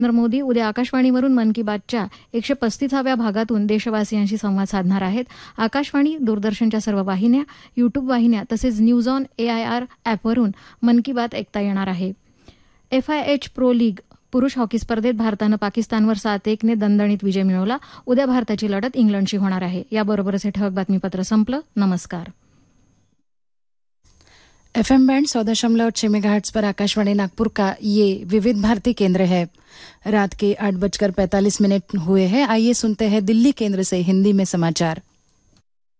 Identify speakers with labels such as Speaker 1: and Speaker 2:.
Speaker 1: नरेंद्र मोदी उद्या आकाशवाणीवरून मन की बातच्या 135व्या भागातून देशवासियांशी संवाद साधणार आहेत. आकाशवाणी, दूरदर्शनच्या सर्व वाहिन्या, युट्यूब वाहिन्या तसेच न्यूज ऑन AIR ॲपवरून मन की बात ऐकता येणार आहे. FIH प्रो लीग पुरुष हॉकी स्पर्धेत भारतानं पाकिस्तानवर 7-1 ने दणदणीत विजय मिळवला. उद्या भारताची लढत इंग्लंडशी होणार आहे. याबरोबरच हे ठळक बातमीपत्र संपलं. नमस्कार.
Speaker 2: FM बैंड 100.6 मेगाहर्ट्ज पर आकाशवाणी नागपुर का ये विविध भारती केंद्र है. रात के 8:45 हुए हैं. आइए सुनते हैं दिल्ली केंद्र से हिंदी में समाचार.